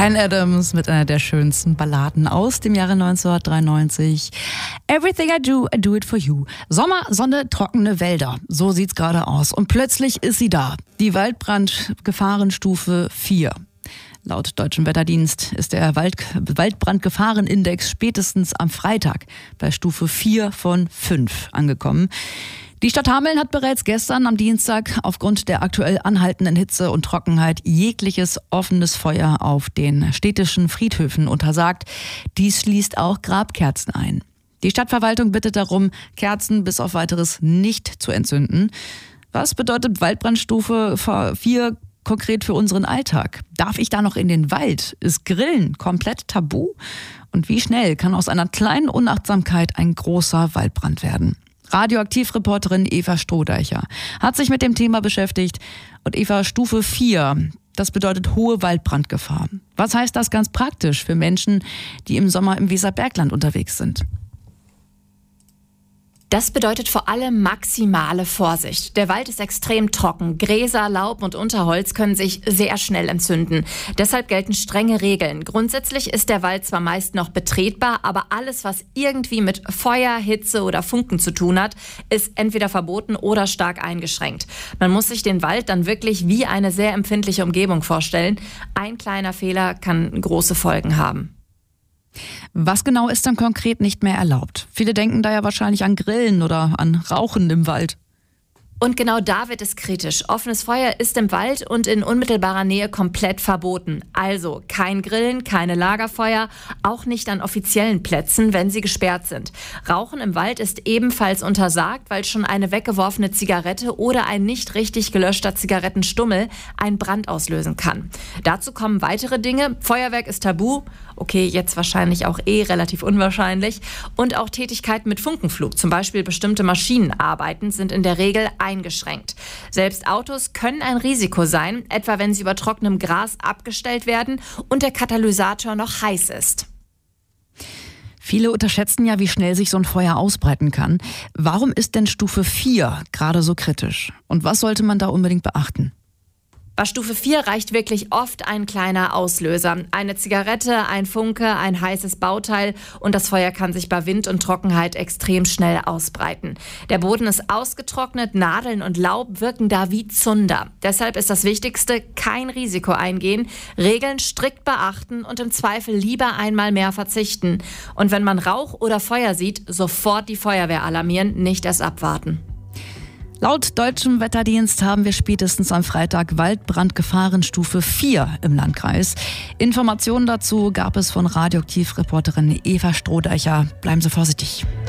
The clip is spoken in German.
Bryan Adams mit einer der schönsten Balladen aus dem Jahre 1993. Everything I do it for you. Sommer, Sonne, trockene Wälder. So sieht's gerade aus. Und plötzlich ist sie da. Die Waldbrandgefahrenstufe 4. Laut Deutschem Wetterdienst ist der Waldbrandgefahrenindex spätestens am Freitag bei Stufe 4 von 5 angekommen. Die Stadt Hameln hat bereits gestern am Dienstag aufgrund der aktuell anhaltenden Hitze und Trockenheit jegliches offenes Feuer auf den städtischen Friedhöfen untersagt. Dies schließt auch Grabkerzen ein. Die Stadtverwaltung bittet darum, Kerzen bis auf Weiteres nicht zu entzünden. Was bedeutet Waldbrandstufe 4 konkret für unseren Alltag? Darf ich da noch in den Wald? Ist Grillen komplett tabu? Und wie schnell kann aus einer kleinen Unachtsamkeit ein großer Waldbrand werden? Radioaktivreporterin Eva Strohdeicher hat sich mit dem Thema beschäftigt. Und Eva, Stufe 4, das bedeutet hohe Waldbrandgefahr. Was heißt das ganz praktisch für Menschen, die im Sommer im Weserbergland unterwegs sind? Das bedeutet vor allem maximale Vorsicht. Der Wald ist extrem trocken. Gräser, Laub und Unterholz können sich sehr schnell entzünden. Deshalb gelten strenge Regeln. Grundsätzlich ist der Wald zwar meist noch betretbar, aber alles, was irgendwie mit Feuer, Hitze oder Funken zu tun hat, ist entweder verboten oder stark eingeschränkt. Man muss sich den Wald dann wirklich wie eine sehr empfindliche Umgebung vorstellen. Ein kleiner Fehler kann große Folgen haben. Was genau ist dann konkret nicht mehr erlaubt? Viele denken da ja wahrscheinlich an Grillen oder an Rauchen im Wald. Und genau da wird es kritisch. Offenes Feuer ist im Wald und in unmittelbarer Nähe komplett verboten. Also kein Grillen, keine Lagerfeuer, auch nicht an offiziellen Plätzen, wenn sie gesperrt sind. Rauchen im Wald ist ebenfalls untersagt, weil schon eine weggeworfene Zigarette oder ein nicht richtig gelöschter Zigarettenstummel einen Brand auslösen kann. Dazu kommen weitere Dinge. Feuerwerk ist tabu. Okay, jetzt wahrscheinlich auch relativ unwahrscheinlich. Und auch Tätigkeiten mit Funkenflug, zum Beispiel bestimmte Maschinenarbeiten, sind in der Regel eingeschränkt. Selbst Autos können ein Risiko sein, etwa wenn sie über trockenem Gras abgestellt werden und der Katalysator noch heiß ist. Viele unterschätzen ja, wie schnell sich so ein Feuer ausbreiten kann. Warum ist denn Stufe 4 gerade so kritisch? Und was sollte man da unbedingt beachten? Bei Stufe 4 reicht wirklich oft ein kleiner Auslöser. Eine Zigarette, ein Funke, ein heißes Bauteil und das Feuer kann sich bei Wind und Trockenheit extrem schnell ausbreiten. Der Boden ist ausgetrocknet, Nadeln und Laub wirken da wie Zunder. Deshalb ist das Wichtigste, kein Risiko eingehen, Regeln strikt beachten und im Zweifel lieber einmal mehr verzichten. Und wenn man Rauch oder Feuer sieht, sofort die Feuerwehr alarmieren, nicht erst abwarten. Laut Deutschem Wetterdienst haben wir spätestens am Freitag Waldbrandgefahrenstufe 4 im Landkreis. Informationen dazu gab es von Radioaktivreporterin Eva Strohdeicher. Bleiben Sie vorsichtig.